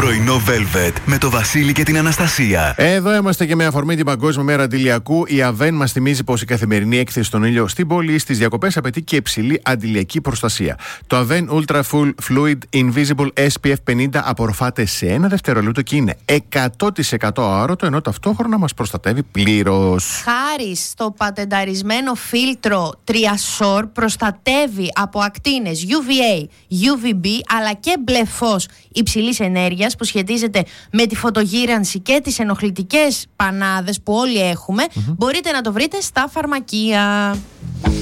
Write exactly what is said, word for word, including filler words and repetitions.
Πρωινό Velvet με το Βασίλη και την Αναστασία. Εδώ είμαστε και με αφορμή την Παγκόσμια Μέρα Αντιλιακού. Η Αβέν μας θυμίζει πως η καθημερινή έκθεση στον ήλιο στην πόλη ή στις διακοπές απαιτεί και υψηλή αντιλιακή προστασία. Το Αβέν Ultra Full Fluid Invisible ες πι εφ πενήντα απορροφάται σε ένα δευτερόλεπτο και είναι εκατό τοις εκατό αόρατο, ενώ ταυτόχρονα μας προστατεύει πλήρως. Χάρη στο πατενταρισμένο φίλτρο Triasor, προστατεύει από ακτίνες γιου βι έι, γιου βι μπι αλλά και μπλε φως υψηλής ενέργειας που σχετίζεται με τη φωτογύρανση και τις ενοχλητικές πανάδες που όλοι έχουμε. Mm-hmm. Μπορείτε να το βρείτε στα φαρμακεία.